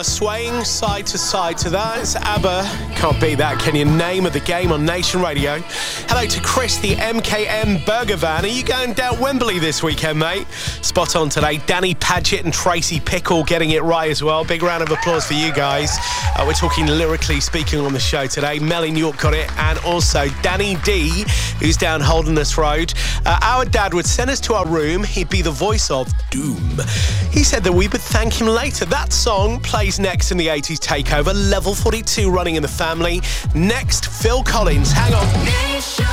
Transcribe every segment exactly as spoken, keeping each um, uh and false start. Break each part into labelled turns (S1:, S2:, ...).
S1: Swaying side to side to that, it's ABBA. Can't beat that, can you? Name of the game on Nation Radio. Hello to Chris, the M K M Burger Van. Are you going down Wembley this weekend, mate? Spot on today. Danny Padgett and Tracy Pickle getting it right as well. Big round of applause for you guys. Uh, we're talking lyrically speaking on the show today. Mel in York got it, and also Danny D, who's down Holderness Road. Uh, our dad would send us to our room. He'd be the voice of Doom. He said that we would thank him later. That song plays next in the eighties takeover. Level forty-two running in the family. Next, Phil Collins. Hang on.
S2: Nation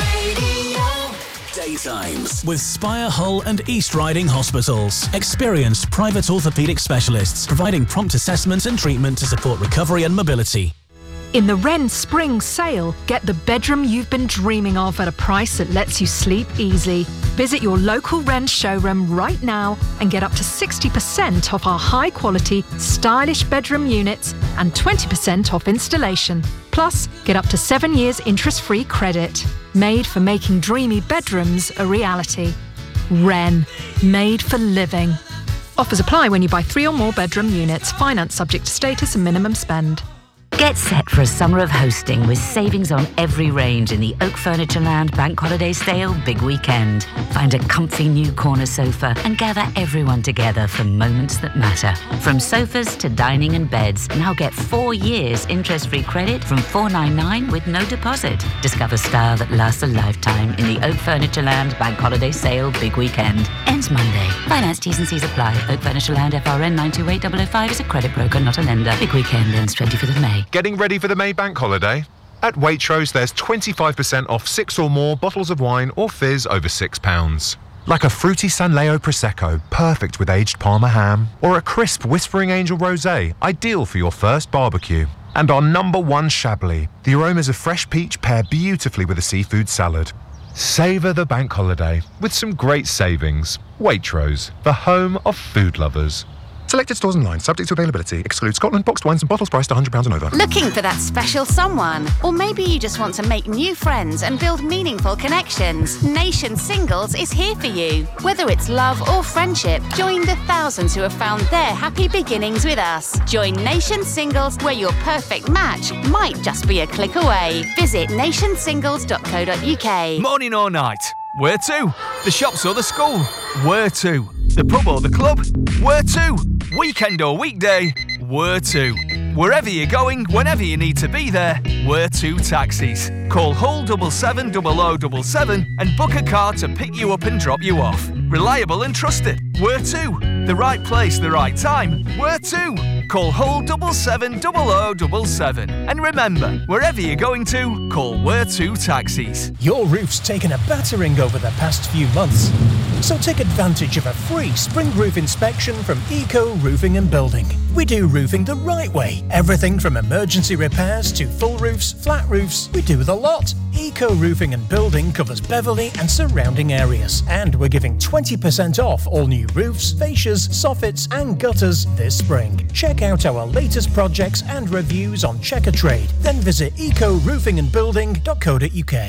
S2: Radio.
S3: Daytimes with Spire, Hull and East Riding Hospitals. Experienced private orthopaedic specialists providing prompt assessment and treatment to support recovery and mobility.
S4: In the Wren Spring Sale, get the bedroom you've been dreaming of at a price that lets you sleep easy. Visit your local Wren showroom right now and get up to sixty percent off our high-quality, stylish bedroom units and twenty percent off installation. Plus, get up to seven years interest-free credit. Made for making dreamy bedrooms a reality. Wren. Made for living. Offers apply when you buy three or more bedroom units. Finance subject to status and minimum spend.
S5: Get set for a summer of hosting with savings on every range in the Oak Furnitureland Bank Holiday Sale Big Weekend. Find a comfy new corner sofa and gather everyone together for moments that matter. From sofas to dining and beds, now get four years interest-free credit from four ninety-nine with no deposit. Discover style that lasts a lifetime in the Oak Furnitureland Bank Holiday Sale Big Weekend. Ends Monday. Finance T's and C's apply. Oak Furnitureland F R N nine two eight zero zero five is a credit broker, not a lender. Big Weekend ends twenty-fifth of May.
S6: Getting ready for the May Bank holiday? At Waitrose, there's twenty-five percent off six or more bottles of wine or fizz over six pounds. Like a fruity San Leo Prosecco, perfect with aged Parma ham, or a crisp Whispering Angel Rosé, ideal for your first barbecue. And our number one Chablis, the aromas of fresh peach pair beautifully with a seafood salad. Savour the bank holiday with some great savings. Waitrose, the home of food lovers. Selected stores online, subject to availability. Exclude Scotland, boxed wines and bottles priced one hundred pounds and over.
S7: Looking for that special someone? Or maybe you just want to make new friends and build meaningful connections. Nation Singles is here for you. Whether it's love or friendship, join the thousands who have found their happy beginnings with us. Join Nation Singles, where your perfect match might just be a click away. Visit nation singles dot co dot uk.
S8: Morning or night? Where to? The shops or the school? Where to? The pub or the club? Where to? Weekend or weekday? Where to? Wherever you're going, whenever you need to be there, Where to Taxis. Call Hull seven seven zero zero zero seven and book a car to pick you up and drop you off. Reliable and trusted. Where to? The right place, the right time. Where to? Call Hull seven seven zero zero zero seven. And remember, wherever you're going to, call Where to Taxis.
S9: Your roof's taken a battering over the past few months. So take advantage of a free spring roof inspection from Eco Roofing and Building. We do roofing the right way. Everything from emergency repairs to full roofs, flat roofs. We do the lot. Eco Roofing and Building covers Beverley and surrounding areas. And we're giving twenty percent off all new roofs, fascias, soffits and gutters this spring. Check out our latest projects and reviews on Checker Trade. Then visit eco roofing and building dot co dot uk.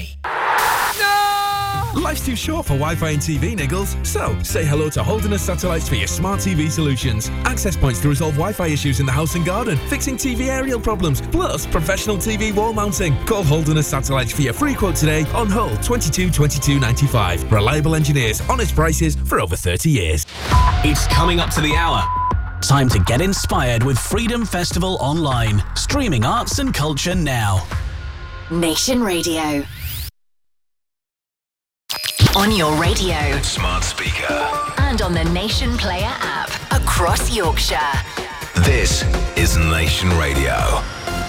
S10: Life's too short for Wi-Fi and T V, Niggles. So, say hello to Holderness Satellites for your smart T V solutions. Access points to resolve Wi-Fi issues in the house and garden, fixing T V aerial problems, plus professional T V wall mounting. Call Holderness Satellites for your free quote today on Hull twenty-two twenty-two ninety-five. Reliable engineers, honest prices for over thirty years.
S3: It's coming up to the hour. Time to get inspired with Freedom Festival Online. Streaming arts and culture now.
S2: Nation Radio. On your radio,
S11: smart speaker,
S2: and on the Nation Player app across Yorkshire.
S11: This is Nation Radio.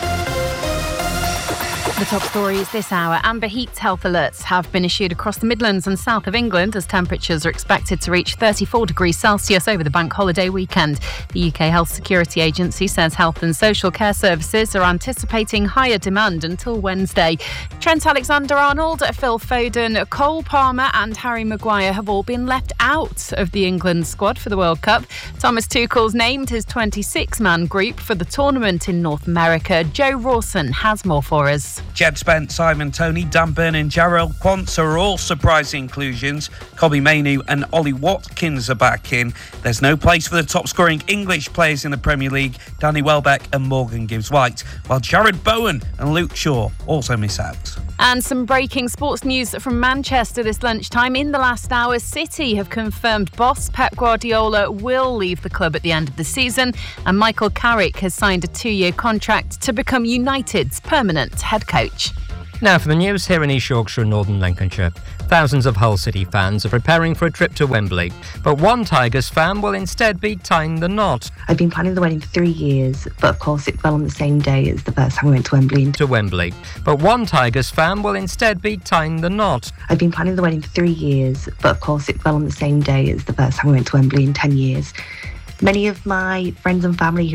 S12: The top stories this hour. Amber heat health alerts have been issued across the Midlands and south of England as temperatures are expected to reach thirty-four degrees Celsius over the bank holiday weekend. The U K Health Security Agency says health and social care services are anticipating higher demand until Wednesday. Trent Alexander-Arnold, Phil Foden, Cole Palmer and Harry Maguire have all been left out of the England squad for the World Cup. Thomas Tuchel's named his twenty-six man group for the tournament in North America. Joe Rawson has more for us.
S13: Jed Spence, Ivan Toney, Dan Burn and Jarrell Quantz are all surprise inclusions. Kobbie Mainoo and Ollie Watkins are back in. There's no place for the top-scoring English players in the Premier League, Danny Welbeck and Morgan Gibbs-White, while Jared Bowen and Luke Shaw also miss out.
S12: And some breaking sports news from Manchester this lunchtime. In the last hour, City have confirmed boss Pep Guardiola will leave the club at the end of the season, and Michael Carrick has signed a two-year contract to become United's permanent head coach.
S14: Now for the news here in East Yorkshire and Northern Lincolnshire. Thousands of Hull City fans are preparing for a trip to Wembley, but one Tigers fan will instead be tying the knot.
S15: I've been planning the wedding for three years, but of course it fell on the same day as the first time we went to Wembley.
S14: To Wembley, but one Tigers fan will instead be tying the knot.
S15: I've been planning the wedding for three years, but of course it fell on the same day as the first time we went to Wembley in ten years. Many of my friends and family